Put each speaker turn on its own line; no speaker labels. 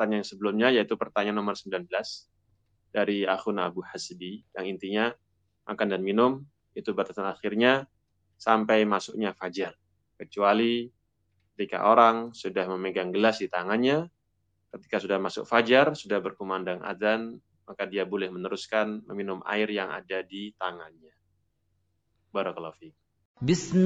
pertanyaan sebelumnya, yaitu pertanyaan nomor 19 dari akun Abu Hasbi, yang intinya makan dan minum itu batasan akhirnya sampai masuknya fajar. Kecuali ketika orang sudah memegang gelas di tangannya, ketika sudah masuk fajar, sudah berkumandang azan, maka dia boleh meneruskan meminum air yang ada di tangannya. Barakallahu fiik.